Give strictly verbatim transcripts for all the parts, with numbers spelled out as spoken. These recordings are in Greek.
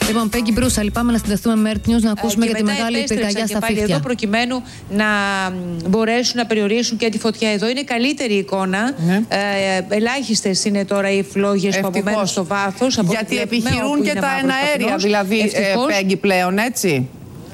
Λοιπόν, Πέγγι Μπρούσαλη, πάμε να συνδεθούμε με Earth News να ακούσουμε για τη μεγάλη πυρκαγιά στα Φύχια. Εδώ προκειμένου να μπορέσουν να περιορίσουν και τη φωτιά εδώ. Είναι καλύτερη εικόνα. Ναι. Ε, ελάχιστες είναι τώρα οι φλόγες που απομένουν στο βάθος. Γιατί επιχειρούν και τα εναέρια, δηλαδή, Πέγγι, πλέον, έτσι.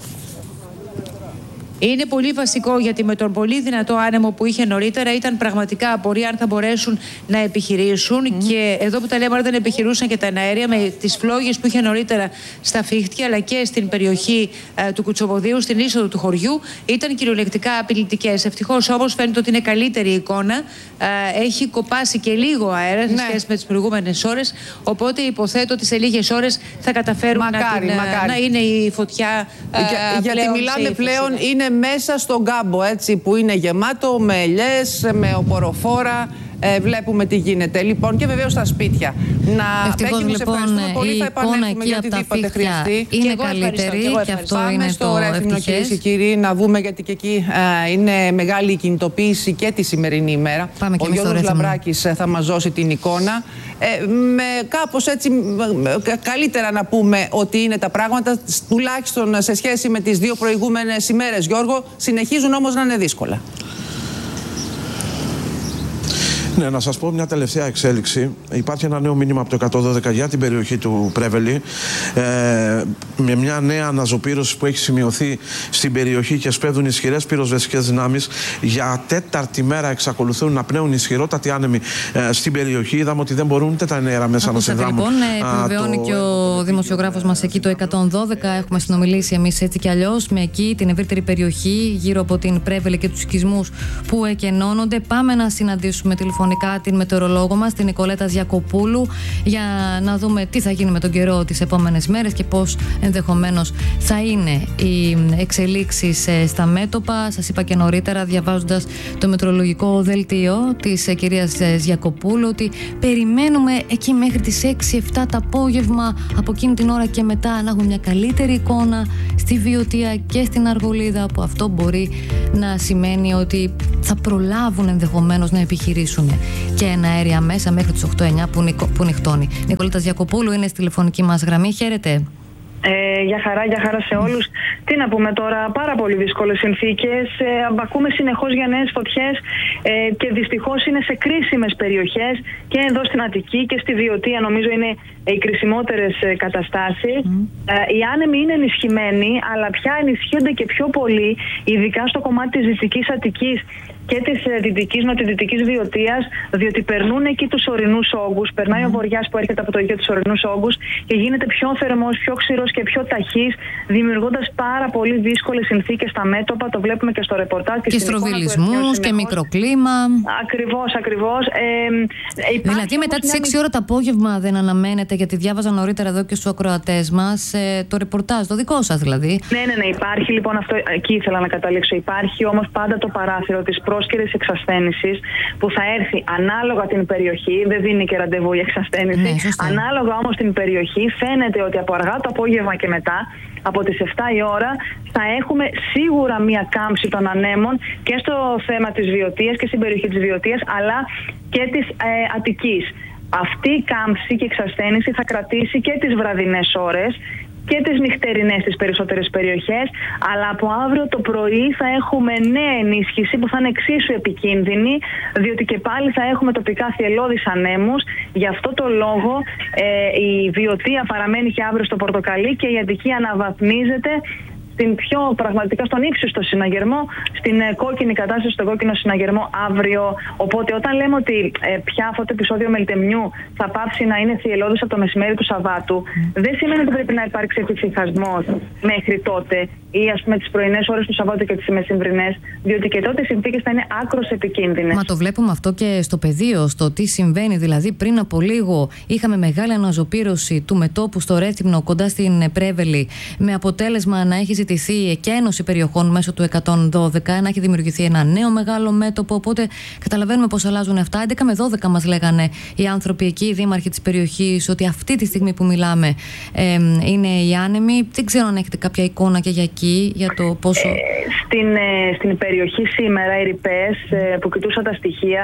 Είναι πολύ βασικό, γιατί με τον πολύ δυνατό άνεμο που είχε νωρίτερα ήταν πραγματικά απορία αν θα μπορέσουν να επιχειρήσουν. Mm. Και εδώ που τα λέμε, αν δεν επιχειρούσαν και τα εναέρια, με τις φλόγες που είχε νωρίτερα στα Φύχτια αλλά και στην περιοχή ε, του Κουτσοποδίου, στην είσοδο του χωριού, ήταν κυριολεκτικά απειλητικές. Ευτυχώς όμως φαίνεται ότι είναι καλύτερη η εικόνα. Ε, έχει κοπάσει και λίγο αέρα σε σχέση με τις προηγούμενες ώρες. Οπότε υποθέτω ότι σε λίγες ώρες θα καταφέρουν μακάρι, να, την, μακάρι. να είναι η φωτιά. Ε, Για, γιατί μιλάμε πλέον, είναι μέσα στον κάμπο, έτσι, που είναι γεμάτο με ελιές, με οποροφόρα. Ε, βλέπουμε τι γίνεται. Λοιπόν, και βεβαίως στα σπίτια. Να Ευτυχώς, λοιπόν, πολύ, η θα εικόνα εκεί από τα Φύχτια είναι καλύτερη και, και αυτό Πάμε είναι στο το Ρέθυμνο, κυρίες και κύριοι, να δούμε, γιατί και εκεί ε, είναι μεγάλη η κινητοποίηση και τη σημερινή ημέρα. Πάμε και Ο Γιώργος Λαμπράκης θα μας δώσει την εικόνα. Ε, με κάπως έτσι καλύτερα να πούμε ότι είναι τα πράγματα, τουλάχιστον σε σχέση με τις δύο προηγούμενες ημέρες, Γιώργο. Συνεχίζουν όμως να είναι δύσκολα. Ναι, να σας πω μια τελευταία εξέλιξη. Υπάρχει ένα νέο μήνυμα από το εκατόν δώδεκα για την περιοχή του Πρέβελη, ε, με μια νέα αναζωπήρωση που έχει σημειωθεί στην περιοχή και σπέβδουν ισχυρές πυροσβεστικές δυνάμεις. Για τέταρτη μέρα εξακολουθούν να πνέουν ισχυρότατοι άνεμοι ε, στην περιοχή. Είδαμε ότι δεν μπορούν ούτε τα εναέρα μέσα να συνδράμουν. Λοιπόν, επιβεβαιώνει το... και ο δημοσιογράφος μας εκεί το εκατόν δώδεκα. Έχουμε συνομιλήσει εμείς έτσι κι αλλιώς με εκεί την ευρύτερη περιοχή γύρω από την Πρέβελη και τους οικισμούς που εκενώνονται. Πάμε να συναντήσουμε τηλεφωνικά την μετεωρολόγο μας, την Νικολέτα Γιακοπούλου, για να δούμε τι θα γίνει με τον καιρό τις επόμενες μέρες και πώς ενδεχομένως θα είναι οι εξελίξεις στα μέτωπα. Σας είπα και νωρίτερα, διαβάζοντας το μετεωρολογικό δελτίο της κυρίας Γιακοπούλου, ότι περιμένουμε εκεί μέχρι τις έξι εφτά το απόγευμα, από εκείνη την ώρα και μετά, να έχουμε μια καλύτερη εικόνα στη Βιωτία και στην Αργολίδα, που αυτό μπορεί να σημαίνει ότι θα προλάβουν ενδεχομένως να επιχειρήσουν και ένα αέρια μέσα μέχρι τις οκτώ εννιά που, νικο, που νυχτώνει. Νικολέτα Γιακοπούλου είναι στη τηλεφωνική μας γραμμή. Χαίρετε. Ε, για χαρά, για χαρά σε όλους. Τι να πούμε τώρα, πάρα πολύ δύσκολες συνθήκες. Ε, ακούμε συνεχώς για νέες φωτιές ε, και δυστυχώς είναι σε κρίσιμες περιοχές και εδώ στην Αττική και στη Βιωτία, νομίζω είναι οι κρισιμότερες ε, καταστάσεις. Mm. Ε, οι άνεμοι είναι ενισχυμένοι, αλλά πια ενισχύονται και πιο πολύ, ειδικά στο κομμάτι της Δυτικής Αττικής και της δυτικής, νοτιοδυτικής Βιωτίας, διότι περνούν εκεί τους ορεινούς όγκους. Περνάει mm. ο βοριάς που έρχεται από το Αιγαίο τους ορεινούς όγκους και γίνεται πιο θερμός, πιο ξηρός και πιο ταχύς, δημιουργώντας πάρα πολύ δύσκολες συνθήκες στα μέτωπα. Το βλέπουμε και στο ρεπορτάζ. Και, και στροβιλισμούς και μικροκλίμα. Ακριβώς, ακριβώς. Ε, δηλαδή, μετά τις έξι ώρα το απόγευμα δεν αναμένεται, γιατί διάβαζα νωρίτερα εδώ και στους ακροατές μας ε, το ρεπορτάζ, το δικό σας δηλαδή. Ναι, ναι, ναι, υπάρχει λοιπόν αυτό, εκεί ήθελα να καταλήξω. Υπάρχει όμως πάντα το παράθυρο της πρόσκαιρης εξασθένησης που θα έρθει ανάλογα την περιοχή, δεν δίνει και ραντεβού η εξασθένηση. Ναι, ανάλογα όμως την περιοχή, φαίνεται ότι από αργά το απόγευμα και μετά, από τις εφτά η ώρα, θα έχουμε σίγουρα μία κάμψη των ανέμων και στο θέμα της Βιωτίας και στην περιοχή της Βιωτίας, αλλά και της ε, Αττικής. Αυτή η κάμψη και εξασθένηση θα κρατήσει και τις βραδινές ώρες και τις νυχτερινές στις περισσότερες περιοχές, αλλά από αύριο το πρωί θα έχουμε νέα ενίσχυση που θα είναι εξίσου επικίνδυνη, διότι και πάλι θα έχουμε τοπικά θυελλώδεις ανέμους. Γι' αυτό το λόγο ε, η Βιωτία παραμένει και αύριο στο πορτοκαλί και η Αττική αναβαθμίζεται στην πιο πραγματικά στον ύψιστο συναγερμό, στην ε, κόκκινη κατάσταση, στον κόκκινο συναγερμό αύριο. Οπότε όταν λέμε ότι ε, πια αυτό το επεισόδιο μελτεμιού θα πάψει να είναι θυελλώδης από το μεσημέρι του Σαββάτου, mm. δεν σημαίνει ότι πρέπει να υπάρξει εφησυχασμός μέχρι τότε ή ας πούμε τις πρωινές ώρες του Σαββάτου και τις μεσημβρινές, διότι και τότε οι συνθήκες θα είναι άκρως επικίνδυνες. Μα το βλέπουμε αυτό και στο πεδίο, στο τι συμβαίνει. Δηλαδή, πριν από λίγο είχαμε μεγάλη αναζωπήρωση του μετώπου στο Ρέθυμνο κοντά στην Πρέβελη, με αποτέλεσμα να έχει ζητηθεί εκένωση περιοχών μέσω του εκατόν δώδεκα, να έχει δημιουργηθεί ένα νέο μεγάλο μέτωπο. Οπότε καταλαβαίνουμε πώς αλλάζουν αυτά. έντεκα με δώδεκα μας λέγανε οι άνθρωποι εκεί, οι δήμαρχοι της περιοχής, ότι αυτή τη στιγμή που μιλάμε ε, είναι οι άνεμοι. Δεν ξέρω αν έχετε κάποια εικόνα και για εκεί, για το πόσο. Ε, στην, ε, στην περιοχή σήμερα, οι ρηπές ε, που κοιτούσα τα στοιχεία,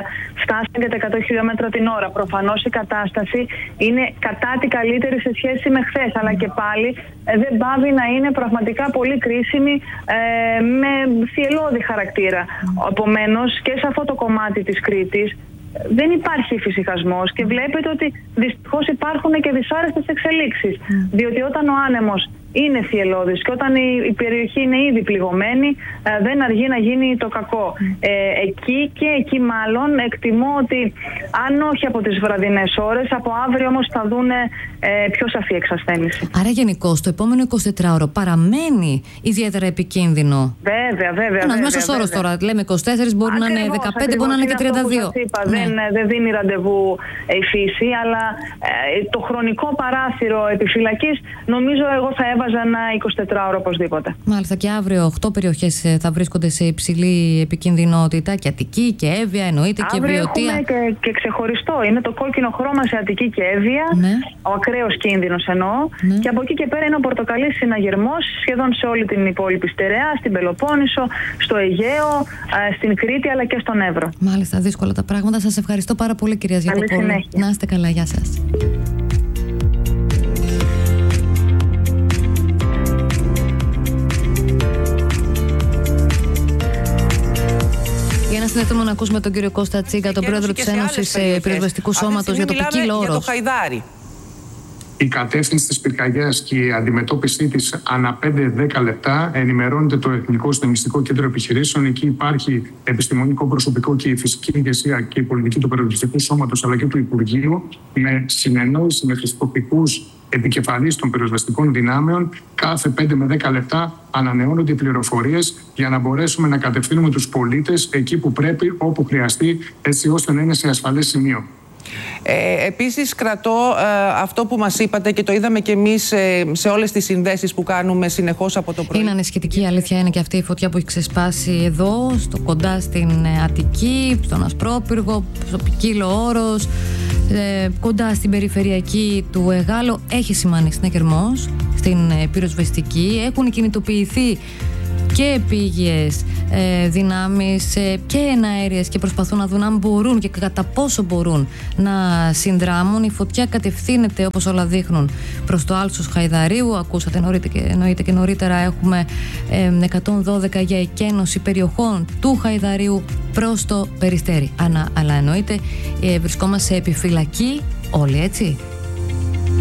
φτάσαν και τα εκατό χιλιόμετρα την ώρα. Προφανώς η κατάσταση είναι κατά τη καλύτερη σε σχέση με χθες, αλλά και πάλι ε, δεν πάβει να είναι πραγματικά πολύ κρίσιμη ε, με θυελλώδη χαρακτήρα. Επομένως, και σε αυτό το κομμάτι της Κρήτης δεν υπάρχει εφησυχασμός και βλέπετε ότι δυστυχώς υπάρχουν και δυσάρεστες εξελίξεις. Mm. Διότι όταν ο άνεμος είναι θυελλώδης και όταν η, η περιοχή είναι ήδη πληγωμένη, ε, δεν αργεί να γίνει το κακό. Ε, εκεί και εκεί μάλλον εκτιμώ ότι αν όχι από τις βραδινές ώρες, από αύριο όμως θα δουν ε, πιο σαφή εξασθένηση. Άρα γενικώς το επόμενο εικοσιτετράωρο παραμένει ιδιαίτερα επικίνδυνο. Βέβαια, βέβαια. Ένας μέσος όρος τώρα, λέμε είκοσι τέσσερα, μπορεί ακριβώς, να είναι δεκαπέντε, ακριβώς, μπορεί να είναι και τριάντα δύο. Είπα, ναι. δεν, δεν δίνει ραντεβού η φύση, αλλά ε, το χρονικό παράθυρο επιφυλακής νομίζω εγώ θα έβαζα ένα εικοσιτετράωρο οπωσδήποτε. Μάλιστα, και αύριο οκτώ περιοχές θα βρίσκονται σε υψηλή επικινδυνότητα, και Αττική και Εύβοια, εννοείται, αύριο και Βιωτία. Έχουμε και, και ξεχωριστό. Είναι το κόκκινο χρώμα σε Αττική και Εύβοια, ναι. Ο ακραίος κίνδυνος εννοώ. Ναι. Και από εκεί και πέρα είναι ο πορτοκαλής συναγερμός σχεδόν σε όλη την υπόλοιπη στερεά, στην Πελοπόννησο, στο Αιγαίο, στην Κρήτη αλλά και στον Εύρο. Μάλιστα, δύσκολα τα πράγματα. Σας ευχαριστώ πάρα πολύ, κυρία Γιακοπούλου. Να είστε καλά, γεια σας. Για να συνδεθούμε να ακούσουμε τον κύριο Κώστα Τσίγκα, τον πρόεδρο της Ένωσης Πυροσβεστικού Σώματος, για το ποικίλο όρος. Για το Χαϊδάρι. Η κατεύθυνση της πυρκαγιάς και η αντιμετώπιση της ανά πέντε με δέκα λεπτά ενημερώνεται το Εθνικό Συντονιστικό Κέντρο Επιχειρήσεων. Εκεί υπάρχει επιστημονικό προσωπικό και η φυσική ηγεσία και η πολιτική του Πυροσβεστικού Σώματος αλλά και του Υπουργείου, με συνεννόηση με τους τοπικούς επικεφαλής των πυροσβεστικών δυνάμεων. Κάθε πέντε με δέκα λεπτά ανανεώνονται οι πληροφορίες για να μπορέσουμε να κατευθύνουμε τους πολίτες εκεί που πρέπει, όπου χρειαστεί, έτσι ώστε να είναι σε ασφαλές σημείο. Ε, επίσης κρατώ ε, αυτό που μας είπατε και το είδαμε και εμείς ε, σε όλες τις συνδέσεις που κάνουμε συνεχώς από το πρωί. Είναι ανησυχητική, η αλήθεια είναι, και αυτή η φωτιά που έχει ξεσπάσει εδώ, στο, κοντά στην Αττική, στον Ασπρόπυργο, στο ποικίλο όρος, ε, κοντά στην περιφερειακή του Εγάλο. Έχει σημάνει συναγερμός στην ε, πυροσβεστική. Έχουν κινητοποιηθεί και επίγειες ε, δυνάμεις ε, και εναέριες και προσπαθούν να δουν αν μπορούν και κατά πόσο μπορούν να συνδράμουν. Η φωτιά κατευθύνεται, όπως όλα δείχνουν, προς το άλσος Χαϊδαρίου. Ακούσατε νωρίτερα και, εννοείται και νωρίτερα έχουμε ε, εκατόν δώδεκα για εκένωση περιοχών του Χαϊδαρίου προς το Περιστέρι. Ανα, αλλά εννοείται ε, βρισκόμαστε σε επιφυλακή όλοι, έτσι.